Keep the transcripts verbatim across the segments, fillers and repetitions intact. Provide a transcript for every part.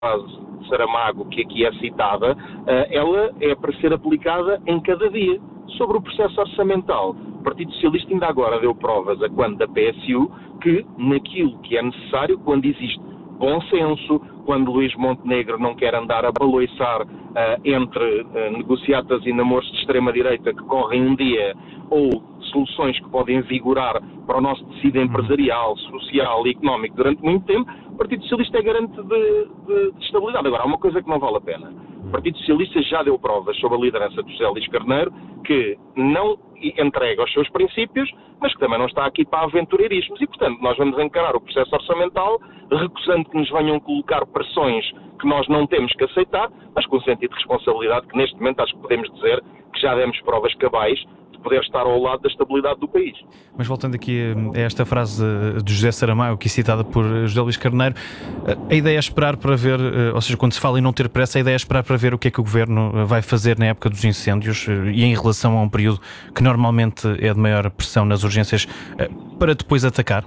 frase de Saramago que aqui é citada, ela é para ser aplicada em cada dia. Sobre o processo orçamental, o Partido Socialista ainda agora deu provas, a quando da P S U, que naquilo que é necessário, quando existe bom senso, quando Luís Montenegro não quer andar a baloiçar uh, entre uh, negociatas e namoros de extrema-direita que correm um dia, ou soluções que podem vigorar para o nosso tecido empresarial, social e económico durante muito tempo, o Partido Socialista é garante de, de, de estabilidade. Agora, há uma coisa que não vale a pena. O Partido Socialista já deu provas sob a liderança de José Luís Carneiro que não entrega os seus princípios, mas que também não está aqui para aventureirismos. E, portanto, nós vamos encarar o processo orçamental recusando que nos venham colocar pressões que nós não temos que aceitar, mas com o sentido de responsabilidade que, neste momento, acho que podemos dizer que já demos provas cabais de poder estar ao lado da estabilidade do país. Mas voltando aqui a esta frase de José Saramago, aqui citada por José Luís Carneiro, a ideia é esperar para ver, ou seja, quando se fala em não ter pressa, a ideia é esperar para ver o que é que o Governo vai fazer na época dos incêndios e em relação a um período que normalmente é de maior pressão nas urgências, para depois atacar?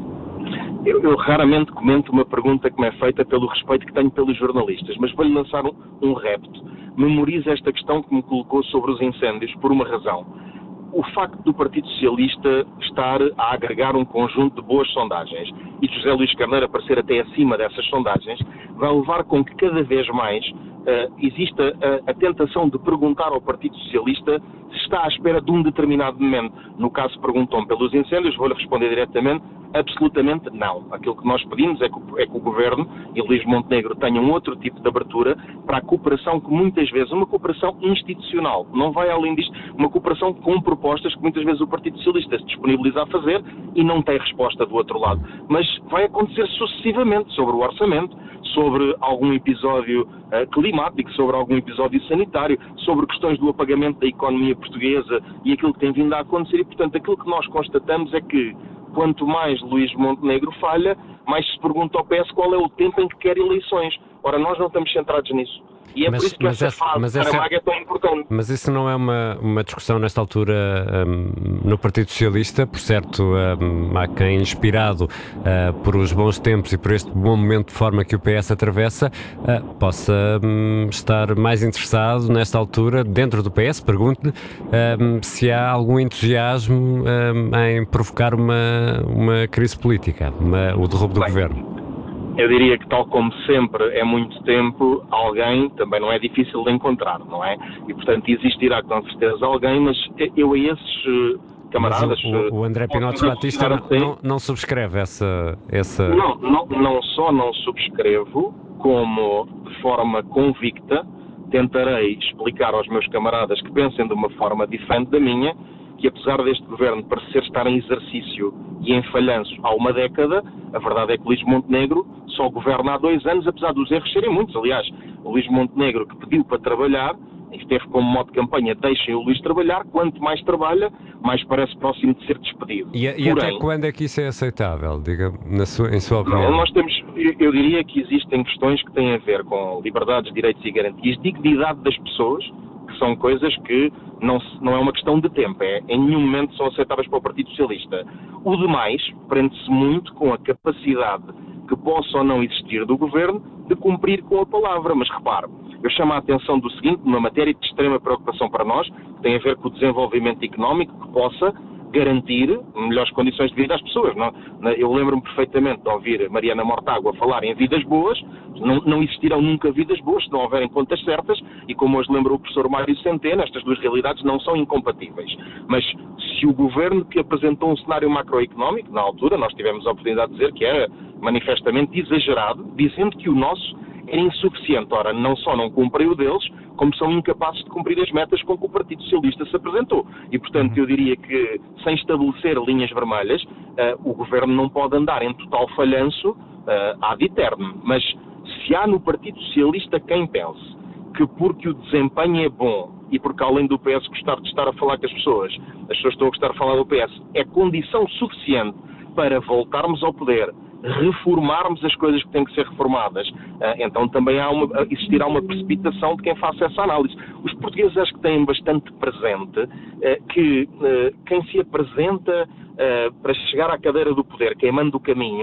Eu, eu raramente comento uma pergunta que me é feita pelo respeito que tenho pelos jornalistas, mas vou-lhe lançar um, um repto. Memorize esta questão que me colocou sobre os incêndios por uma razão. O facto do Partido Socialista estar a agregar um conjunto de boas sondagens e de José Luís Carneiro aparecer até acima dessas sondagens vai levar com que cada vez mais uh, exista a, a tentação de perguntar ao Partido Socialista se está à espera de um determinado momento. No caso, perguntam pelos incêndios, vou-lhe responder diretamente, absolutamente não. Aquilo que nós pedimos é que, é que o Governo e Luís Montenegro tenham outro tipo de abertura para a cooperação que muitas vezes, uma cooperação institucional, não vai além disto, uma cooperação com propostas que muitas vezes o Partido Socialista se disponibiliza a fazer e não tem resposta do outro lado. Mas vai acontecer sucessivamente sobre o orçamento, sobre algum episódio uh, climático, sobre algum episódio sanitário, sobre questões do apagamento da economia portuguesa e aquilo que tem vindo a acontecer. E, portanto, aquilo que nós constatamos é que quanto mais Luís Montenegro falha, mais se pergunta ao P S qual é o tempo em que quer eleições. Ora, nós não estamos centrados nisso. E é mas, por isso que essa, essa fase de Saramago é tão importante. Mas isso não é uma, uma discussão nesta altura um, no Partido Socialista? Por certo, um, há quem, inspirado uh, por os bons tempos e por este bom momento de forma que o P S atravessa, uh, possa um, estar mais interessado nesta altura, dentro do P S, pergunto-lhe um, se há algum entusiasmo um, em provocar uma, uma crise política, uma, o derrubo do Bem, governo. Eu diria que, tal como sempre, é muito tempo, alguém também não é difícil de encontrar, não é? E, portanto, existirá com certeza alguém, mas eu a esses uh, camaradas... Mas o, o André Pinotes Batista não, não, não subscreve essa... essa... Não, não, não só não subscrevo, como de forma convicta tentarei explicar aos meus camaradas que pensem de uma forma diferente da minha, que apesar deste governo parecer estar em exercício e em falhanço há uma década, a verdade é que Luís Montenegro só governa há dois anos, apesar dos erros serem muitos. Aliás, o Luís Montenegro, que pediu para trabalhar, e esteve como modo de campanha, deixem o Luís trabalhar, quanto mais trabalha, mais parece próximo de ser despedido. E, e Porém, até quando é que isso é aceitável, diga, na sua, em sua opinião? Não, nós temos, eu diria que existem questões que têm a ver com liberdades, direitos e garantias, dignidade das pessoas, que são coisas que não, não é uma questão de tempo, é, em nenhum momento são aceitáveis para o Partido Socialista. O demais prende-se muito com a capacidade que possa ou não existir do Governo de cumprir com a palavra. Mas repare, eu chamo a atenção do seguinte, numa matéria de extrema preocupação para nós, que tem a ver com o desenvolvimento económico, que possa garantir melhores condições de vida às pessoas. Não? Eu lembro-me perfeitamente de ouvir Mariana Mortágua falar em vidas boas, não, não existirão nunca vidas boas se não houverem contas certas, e como hoje lembrou o professor Mário Centeno, estas duas realidades não são incompatíveis. Mas se o governo que apresentou um cenário macroeconómico, na altura nós tivemos a oportunidade de dizer que era manifestamente exagerado, dizendo que o nosso era insuficiente. Ora, não só não cumprem o deles, como são incapazes de cumprir as metas com que o Partido Socialista se apresentou. E, portanto, eu diria que, sem estabelecer linhas vermelhas, uh, o Governo não pode andar em total falhanço uh, ad eternum. Mas se há no Partido Socialista quem pense que porque o desempenho é bom e porque além do P S gostar de estar a falar com as pessoas, as pessoas estão a gostar de falar do P S, é condição suficiente para voltarmos ao poder, reformarmos as coisas que têm que ser reformadas, então também há uma, existirá uma precipitação de quem faça essa análise. Os portugueses acho que têm bastante presente que quem se apresenta para chegar à cadeira do poder, queimando o caminho,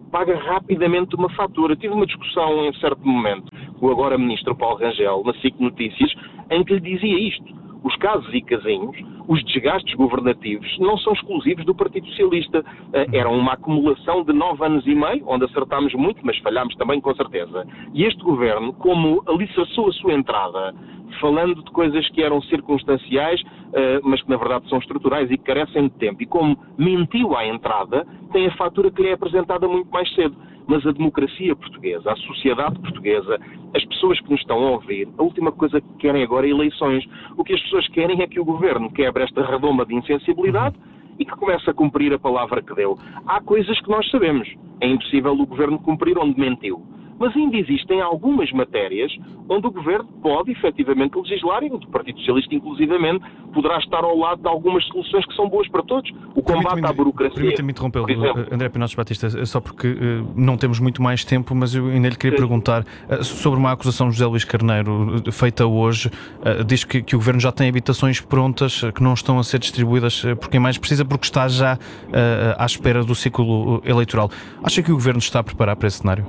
paga rapidamente uma fatura. Tive uma discussão em certo momento com o agora Ministro Paulo Rangel, na S I C Notícias, em que lhe dizia isto. Os casos e casinhos, os desgastes governativos, não são exclusivos do Partido Socialista. Eram uma acumulação de nove anos e meio, onde acertámos muito, mas falhámos também com certeza. E este governo, como alicerçou a sua entrada, falando de coisas que eram circunstanciais, mas que na verdade são estruturais e que carecem de tempo, e como mentiu à entrada, tem a fatura que lhe é apresentada muito mais cedo. Mas a democracia portuguesa, a sociedade portuguesa, as pessoas que nos estão a ouvir, a última coisa que querem agora é eleições. O que as pessoas querem é que o governo quebre esta redoma de insensibilidade e que comece a cumprir a palavra que deu. Há coisas que nós sabemos. É impossível o governo cumprir onde mentiu. Mas ainda existem algumas matérias onde o governo pode efetivamente legislar, e o Partido Socialista inclusivamente poderá estar ao lado de algumas soluções que são boas para todos. O combate à burocracia. Permita-me interrompê-lo, André Pinotes Batista, só porque uh, não temos muito mais tempo, mas eu ainda lhe queria Sim. perguntar uh, sobre uma acusação de José Luís Carneiro uh, feita hoje. Uh, diz que, que o governo já tem habitações prontas, uh, que não estão a ser distribuídas uh, por quem mais precisa, porque está já uh, à espera do ciclo eleitoral. Acha que o governo está a preparar para esse cenário?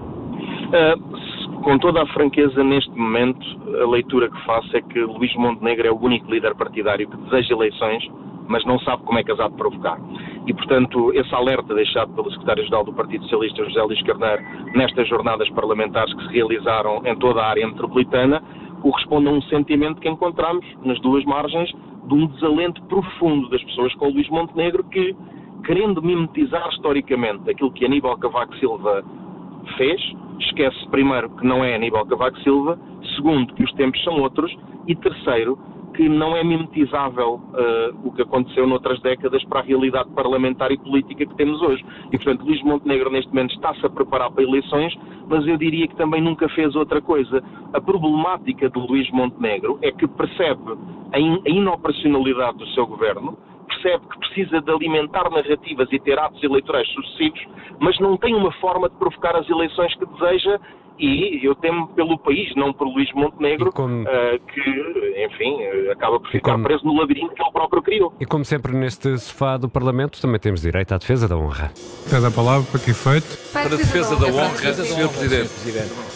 Uh, com toda a franqueza, neste momento, a leitura que faço é que Luís Montenegro é o único líder partidário que deseja eleições, mas não sabe como é que as há de provocar. E, portanto, esse alerta deixado pelo secretário-geral do Partido Socialista, José Luís Carneiro, nestas jornadas parlamentares que se realizaram em toda a área metropolitana, corresponde a um sentimento que encontramos nas duas margens de um desalento profundo das pessoas com o Luís Montenegro, que, querendo mimetizar historicamente aquilo que Aníbal Cavaco Silva fez, esquece primeiro que não é Aníbal Cavaco Silva, segundo que os tempos são outros e terceiro que não é mimetizável uh, o que aconteceu noutras décadas para a realidade parlamentar e política que temos hoje. E portanto Luís Montenegro neste momento está-se a preparar para eleições, mas eu diria que também nunca fez outra coisa. A problemática de Luís Montenegro é que percebe a, in- a inoperacionalidade do seu governo, percebe que precisa de alimentar narrativas e ter atos eleitorais sucessivos, mas não tem uma forma de provocar as eleições que deseja, e eu temo pelo país, não por Luís Montenegro, como... uh, que, enfim, acaba por ficar como... preso no labirinto que ele próprio criou. E como sempre neste sofá do Parlamento, também temos direito à defesa da honra. Pede a palavra para que efeito? Para a defesa da honra, senhor Presidente.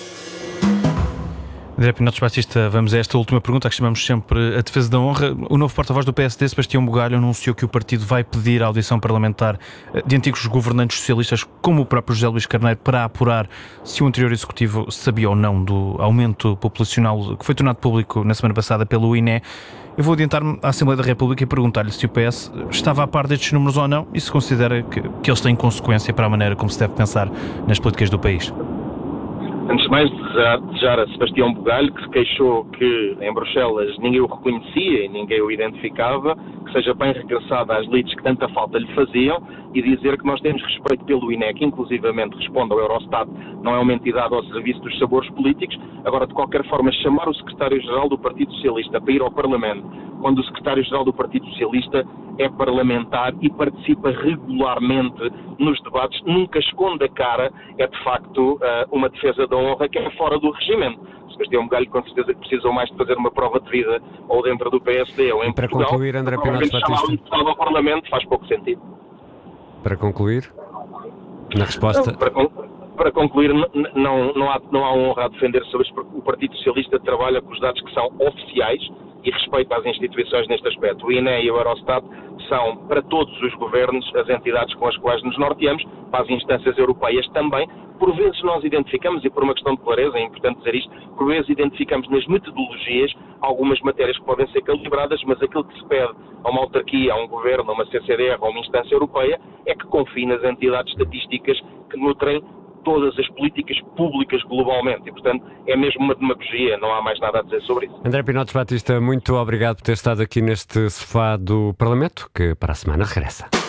André Pinotes Batista, vamos a esta última pergunta que chamamos sempre a defesa da honra. O novo porta-voz do P S D, Sebastião Bugalho, anunciou que o partido vai pedir a audição parlamentar de antigos governantes socialistas, como o próprio José Luís Carneiro, para apurar se o anterior executivo sabia ou não do aumento populacional que foi tornado público na semana passada pelo I N E. Eu vou adiantar-me à Assembleia da República e perguntar-lhe se o P S estava a par destes números ou não e se considera que, que eles têm consequência para a maneira como se deve pensar nas políticas do país. Antes de mais, desejar, desejar a Sebastião Bugalho, que se queixou que em Bruxelas ninguém o reconhecia e ninguém o identificava, que seja bem regressado às lides que tanta falta lhe faziam, e dizer que nós temos respeito pelo I N E, que inclusivamente responde ao Eurostat, não é uma entidade ao serviço dos sabores políticos. Agora, de qualquer forma, chamar o secretário-geral do Partido Socialista para ir ao Parlamento, quando o secretário-geral do Partido Socialista é parlamentar e participa regularmente nos debates, nunca esconde a cara, é de facto uma defesa da honra que é fora do regimento. Sebastião Bugalho com certeza que precisam mais de fazer uma prova de vida ou dentro do P S D ou em para Portugal. Para concluir, André Pinotes Batista. Chamar um deputado ao Parlamento faz pouco sentido. Para concluir, na resposta... Não, para, para concluir, não, não, há, não há honra a defender sobre o Partido Socialista trabalha com os dados que são oficiais e respeita as instituições neste aspecto. O I N E e o Eurostat são, para todos os governos, as entidades com as quais nos norteamos, para as instâncias europeias também. Por vezes nós identificamos, e por uma questão de clareza, é importante dizer isto, por vezes identificamos nas metodologias algumas matérias que podem ser calibradas, mas aquilo que se pede a uma autarquia, a um governo, a uma C C D R, a uma instância europeia, é que confie nas entidades estatísticas que nutrem todas as políticas públicas globalmente e, portanto, é mesmo uma demagogia, não há mais nada a dizer sobre isso. André Pinotes Batista, muito obrigado por ter estado aqui neste sofá do Parlamento, que para a semana regressa.